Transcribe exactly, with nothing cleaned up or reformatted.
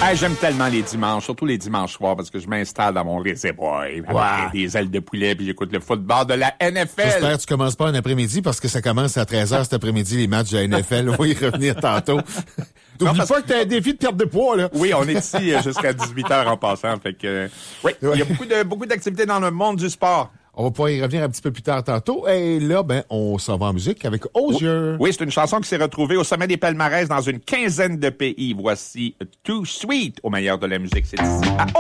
Hey, j'aime tellement les dimanches, surtout les dimanches soirs, parce que je m'installe dans mon réservoir avec Wow. des ailes de poulet, puis j'écoute le football de la N F L. J'espère que tu commences pas un après-midi parce que ça commence à treize heures cet après-midi, les matchs de la N F L. On va y revenir tantôt. N'oublie parce pas que t'as un défi de perte de poids, là. Oui, on est ici euh, jusqu'à dix-huit heures en passant. Fait que, euh, oui, il y a beaucoup de beaucoup d'activités dans le monde du sport. On va pouvoir y revenir un petit peu plus tard tantôt. Et là, ben, on s'en va en musique avec Osier. Oui, c'est une chanson qui s'est retrouvée au sommet des palmarès dans une quinzaine de pays. Voici Too Sweet au meilleur de la musique. C'est ici à